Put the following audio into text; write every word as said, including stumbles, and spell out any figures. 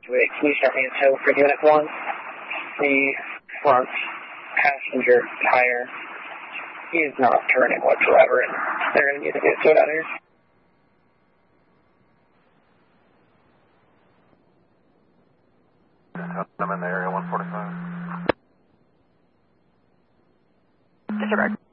Wait, can you set me a tow for Unit one? The front passenger tire is not turning whatsoever, and they're going to need to get towed out here. I'm in the area one forty-five. Disregard.